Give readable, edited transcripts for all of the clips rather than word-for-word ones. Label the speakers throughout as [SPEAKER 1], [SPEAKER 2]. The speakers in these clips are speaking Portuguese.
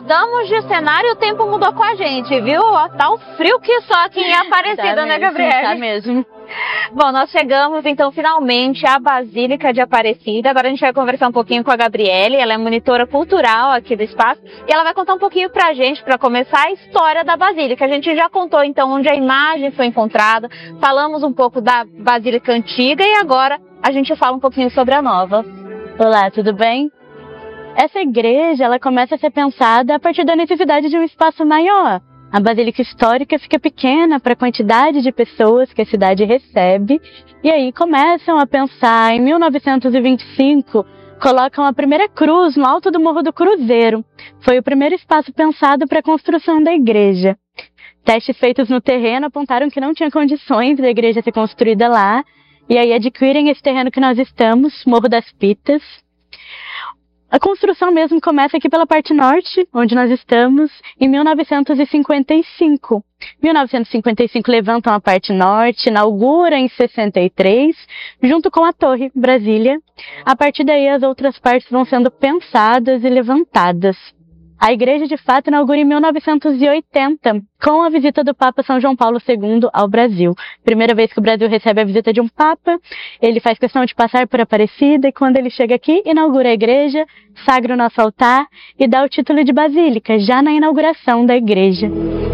[SPEAKER 1] mudamos de cenário e o tempo mudou com a gente, viu? Tá um frio que só aqui em Aparecida, né, Gabriele?
[SPEAKER 2] Tá mesmo.
[SPEAKER 1] Bom, nós chegamos então finalmente à Basílica de Aparecida. Agora a gente vai conversar um pouquinho com a Gabriele, ela é monitora cultural aqui do espaço e ela vai contar um pouquinho pra gente, para começar, a história da Basílica. A gente já contou então onde a imagem foi encontrada, falamos um pouco da Basílica antiga e agora a gente fala um pouquinho sobre a nova.
[SPEAKER 2] Olá, tudo bem? Essa igreja, ela começa a ser pensada a partir da necessidade de um espaço maior. A Basílica Histórica fica pequena para a quantidade de pessoas que a cidade recebe, e aí começam a pensar, em 1925, colocam a primeira cruz no alto do Morro do Cruzeiro. Foi o primeiro espaço pensado para a construção da igreja. Testes feitos no terreno apontaram que não tinha condições da igreja ser construída lá, e aí adquirem esse terreno que nós estamos, Morro das Pitas. A construção mesmo começa aqui pela parte norte, onde nós estamos, em 1955. 1955 levantam a parte norte, inaugura em 63, junto com a Torre Brasília. A partir daí as outras partes vão sendo pensadas e levantadas. A igreja de fato inaugura em 1980, com a visita do Papa São João Paulo II ao Brasil. Primeira vez que o Brasil recebe a visita de um Papa, ele faz questão de passar por Aparecida e quando ele chega aqui, inaugura a igreja, sagra o nosso altar e dá o título de Basílica, já na inauguração da igreja.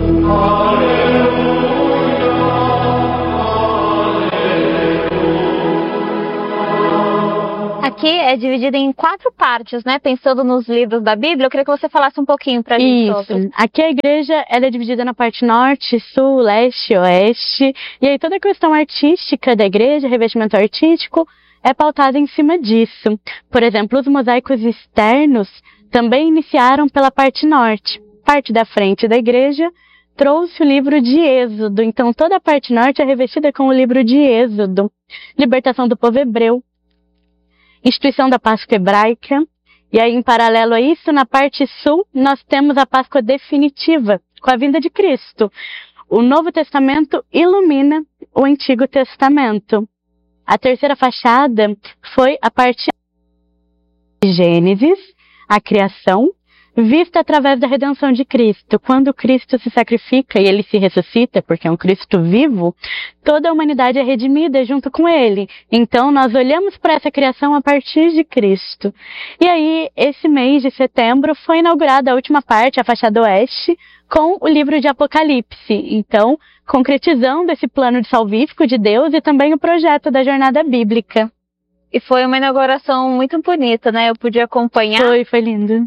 [SPEAKER 1] Aqui é dividida em 4 partes, né? Pensando nos livros da Bíblia, eu queria que você falasse um pouquinho pra gente sobre.
[SPEAKER 2] Aqui a igreja ela é dividida na parte norte, sul, leste, oeste. E aí toda a questão artística da igreja, revestimento artístico, é pautada em cima disso. Por exemplo, os mosaicos externos também iniciaram pela parte norte. Parte da frente da igreja trouxe o livro de Êxodo. Então toda a parte norte é revestida com o livro de Êxodo. Libertação do povo hebreu. Instituição da Páscoa hebraica, e aí em paralelo a isso, na parte sul, nós temos a Páscoa definitiva, com a vinda de Cristo. O Novo Testamento ilumina o Antigo Testamento. A terceira fachada foi a parte de Gênesis, a criação, vista através da redenção de Cristo. Quando Cristo se sacrifica e ele se ressuscita, porque é um Cristo vivo, toda a humanidade é redimida junto com ele. Então nós olhamos para essa criação a partir de Cristo. E aí, esse mês de setembro, foi inaugurada a última parte, a fachada oeste, com o livro de Apocalipse. Então, concretizando esse plano de salvífico de Deus e também o projeto da jornada bíblica.
[SPEAKER 1] E foi uma inauguração muito bonita, né? Eu pude acompanhar.
[SPEAKER 2] Foi lindo.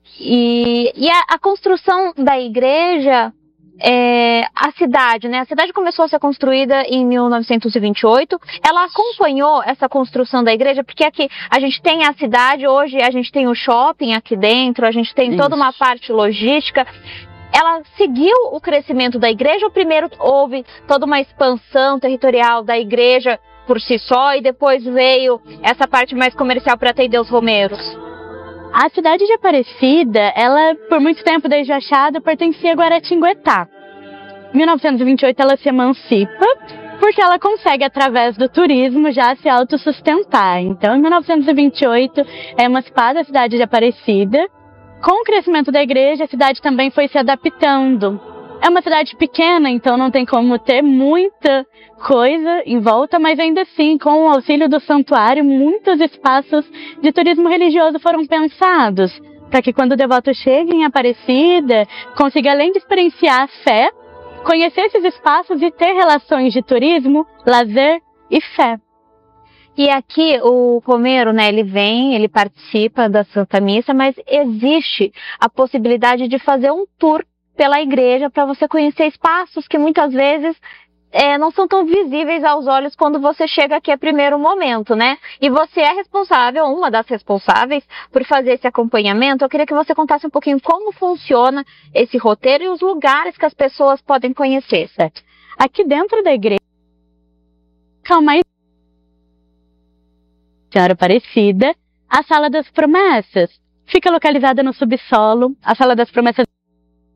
[SPEAKER 1] E a construção da igreja, a cidade, né? A cidade começou a ser construída em 1928. Ela acompanhou essa construção da igreja, porque aqui a gente tem a cidade, hoje a gente tem o shopping aqui dentro, a gente tem toda uma parte logística. Ela seguiu o crescimento da igreja ou primeiro houve toda uma expansão territorial da igreja por si só e depois veio essa parte mais comercial para atender os romeros?
[SPEAKER 2] A cidade de Aparecida, ela, por muito tempo desde o achado, pertencia a Guaratinguetá. Em 1928 ela se emancipa, porque ela consegue, através do turismo, já se autossustentar. Então, em 1928, é emancipada a cidade de Aparecida. Com o crescimento da igreja, a cidade também foi se adaptando. É uma cidade pequena, então não tem como ter muita coisa em volta, mas ainda assim, com o auxílio do santuário, muitos espaços de turismo religioso foram pensados, para que quando o devoto chega em Aparecida, consiga, além de experienciar a fé, conhecer esses espaços e ter relações de turismo, lazer e fé.
[SPEAKER 1] E aqui o romeiro, né, ele participa da Santa Missa, mas existe a possibilidade de fazer um tour pela igreja para você conhecer espaços que muitas vezes não são tão visíveis aos olhos quando você chega aqui a primeiro momento, né? E você é responsável, uma das responsáveis, por fazer esse acompanhamento. Eu queria que você contasse um pouquinho como funciona esse roteiro e os lugares que as pessoas podem conhecer.
[SPEAKER 2] Certo. Aqui dentro da igreja, Senhora Aparecida, a Sala das Promessas. Fica localizada no subsolo. A Sala das Promessas